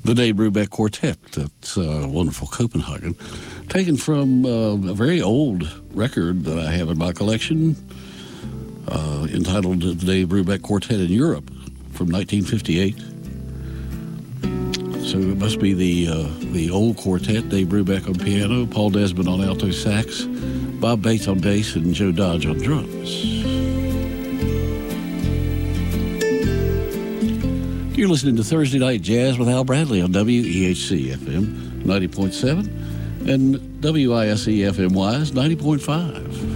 The Dave Brubeck Quartet. That's wonderful Copenhagen. Taken from a very old record that I have in my collection entitled The Dave Brubeck Quartet in Europe from 1958. So it must be the old quartet, Dave Brubeck on piano, Paul Desmond on alto sax, Bob Bates on bass, and Joe Dodge on drums. You're listening to Thursday Night Jazz with Al Bradley on WEHC FM 90.7 and WISE FM Wise 90.5.